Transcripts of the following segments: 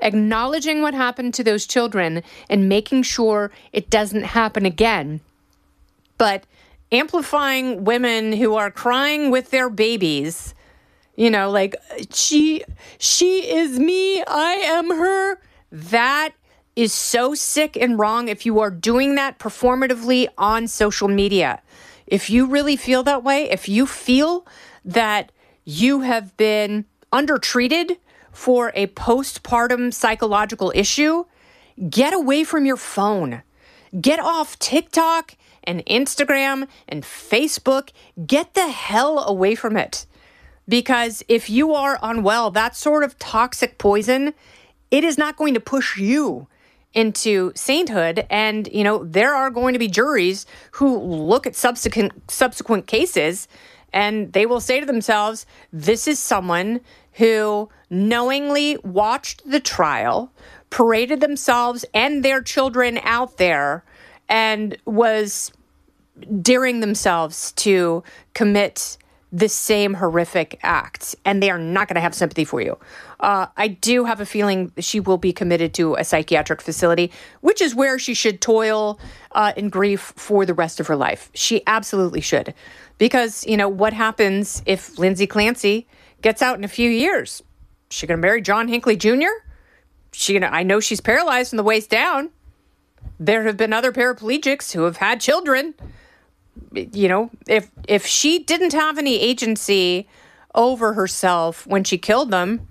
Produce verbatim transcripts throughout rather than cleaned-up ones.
acknowledging what happened to those children and making sure it doesn't happen again. But amplifying women who are crying with their babies, you know, like, she, she is me, I am her, that is so sick and wrong if you are doing that performatively on social media. If you really feel that way, if you feel that you have been undertreated for a postpartum psychological issue, get away from your phone. Get off TikTok and Instagram and Facebook. Get the hell away from it. Because if you are unwell, that sort of toxic poison, it is not going to push you into sainthood. And, you know, there are going to be juries who look at subsequent subsequent cases and they will say to themselves, this is someone who knowingly watched the trial, paraded themselves and their children out there, and was daring themselves to commit the same horrific act, and they are not going to have sympathy for you. Uh, I do have a feeling she will be committed to a psychiatric facility, which is where she should toil uh, in grief for the rest of her life. She absolutely should. Because, you know, what happens if Lindsay Clancy gets out in a few years? She going to marry John Hinckley Junior? She gonna, I know she's paralyzed from the waist down. There have been other paraplegics who have had children. You know, if if she didn't have any agency over herself when she killed them,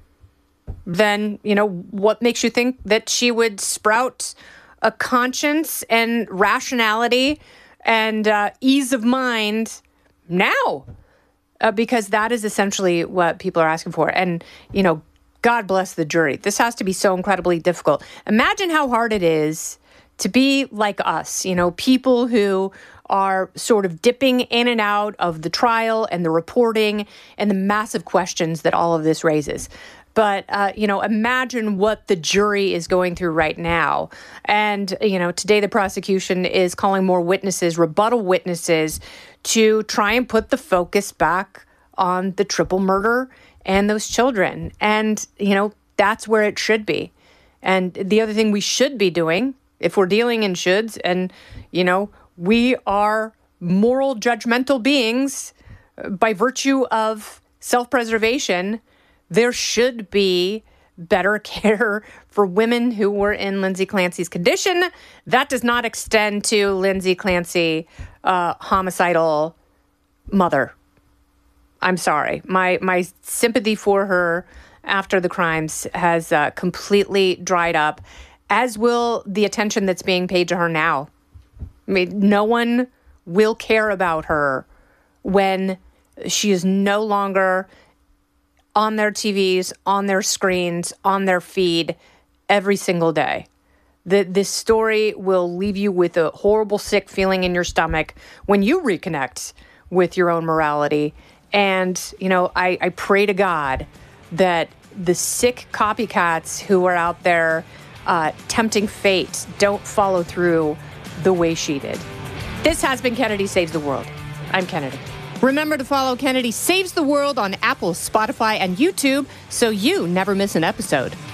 then, you know, what makes you think that she would sprout a conscience and rationality and uh, ease of mind now? Uh, because that is essentially what people are asking for. And, you know, God bless the jury. This has to be so incredibly difficult. Imagine how hard it is to be like us, you know, people who are sort of dipping in and out of the trial and the reporting and the massive questions that all of this raises. But, uh, you know, imagine what the jury is going through right now. And, you know, today the prosecution is calling more witnesses, rebuttal witnesses, to try and put the focus back on the triple murder and those children. And, you know, that's where it should be. And the other thing we should be doing, if we're dealing in shoulds, and, you know, we are moral, judgmental beings by virtue of self-preservation, there should be better care for women who were in Lindsay Clancy's condition. That does not extend to Lindsay Clancy, uh, homicidal mother. I'm sorry. My my sympathy for her after the crimes has uh, completely dried up, as will the attention that's being paid to her now. I mean, no one will care about her when she is no longer on their T Vs, on their screens, on their feed every single day. The, this story will leave you with a horrible, sick feeling in your stomach when you reconnect with your own morality. And, you know, I, I pray to God that the sick copycats who are out there uh, tempting fate don't follow through the way she did. This has been Kennedy Saves the World. I'm Kennedy. Remember to follow Kennedy Saves the World on Apple, Spotify, and YouTube so you never miss an episode.